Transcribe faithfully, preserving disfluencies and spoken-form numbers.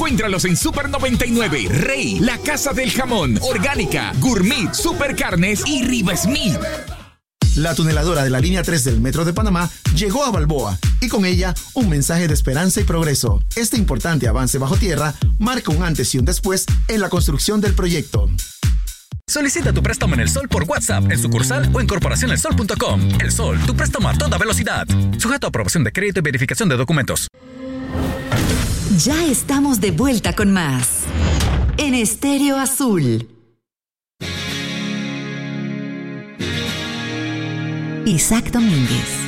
Encuéntralos en Super noventa y nueve, Rey, La Casa del Jamón, Orgánica, Gourmet, Super Carnes y Riva Smith. La tuneladora de la línea tres del Metro de Panamá llegó a Balboa y con ella un mensaje de esperanza y progreso. Este importante avance bajo tierra marca un antes y un después en la construcción del proyecto. Solicita tu préstamo en El Sol por WhatsApp, en sucursal o en corporación el sol punto com. El Sol, tu préstamo a toda velocidad. Sujeto a aprobación de crédito y verificación de documentos. Ya estamos de vuelta con más en Estéreo Azul. Isaac Domínguez.